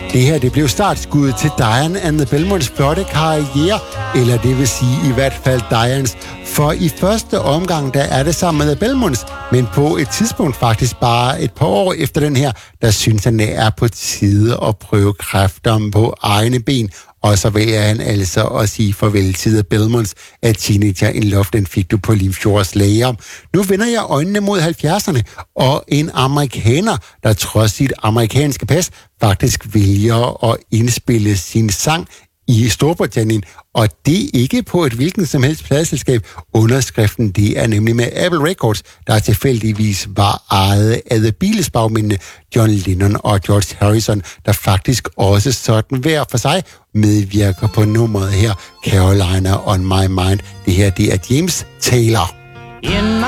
Det her, det blev startskuddet til Diane and the Belmonts flotte karriere, eller det vil sige i hvert fald Dianes. For i første omgang, der er det sammen med The Belmonts, men på et tidspunkt faktisk bare et par år efter den her, der synes han, det er på tide at prøve kræfter på egne ben. Og så vælger han altså at sige farvel til The Belmonts, at Teenager in Love, den fik du på Limfjords lager. Nu vender jeg øjnene mod 70'erne, og en amerikaner, der trods sit amerikanske pas, faktisk vælger at indspille sin sang i Storbritannien, og det ikke på et hvilken som helst pladeselskab. Underskriften, det er nemlig med Apple Records, der tilfældigvis var ejet af The Beatles bagmændene John Lennon og George Harrison, der faktisk også sådan hver for sig medvirker på nummeret her, Carolina on My Mind. Det her, det er James Taylor.